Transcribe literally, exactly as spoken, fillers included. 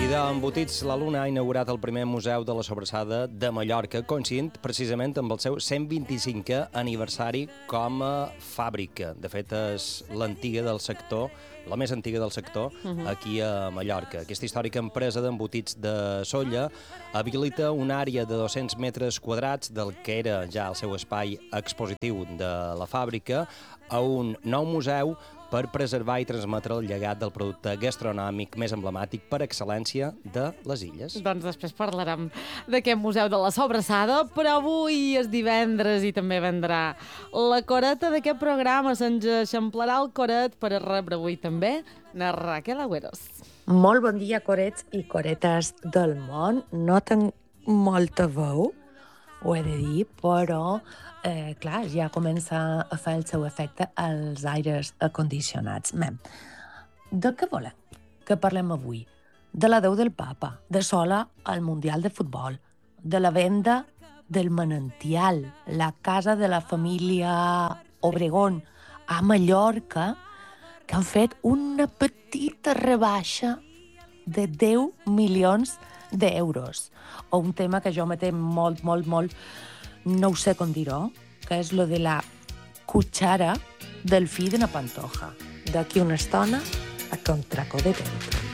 d'embotits, la Luna ha inaugurat el primer museu de la sobrassada de Mallorca, coincidint precisament amb el seu cent vint-i-cinquè aniversari com a fàbrica. De fet, és l'antiga del sector, la més antiga del sector, aquí a Mallorca. Aquesta històrica empresa d'embotits de Sóller habilita una àrea de dos-cents metres quadrats del que era ja el seu espai expositiu de la fàbrica a un nou museu per preservar i transmetre el llegat del producte gastronòmic més emblemàtic per excel·lència de les illes. Doncs després parlarem d'aquest museu de la sobrassada, però avui és divendres i també vendrà la coreta d'aquest programa. Se'ns eixamplarà el coret per a rebre avui també na Raquel Agüeros. Molt bon dia, corets i coretes del món. No tinc molta veu, ho he de dir, però Eh, clar, ja comença a fer el seu efecte als aires acondicionats. Mem, de què volem que parlem avui? De la Déu del Papa, de Sola al Mundial de Futbol, de la venda del Manantial, la casa de la família Obregón a Mallorca, que han fet una petita rebaixa de deu milions d'euros. O un tema que jo m'he molt, molt, molt no ho sé com dir-ho, que és lo de la cuchara del fill de na Pantoja. D'aquí una estona, a Contracó de Vent.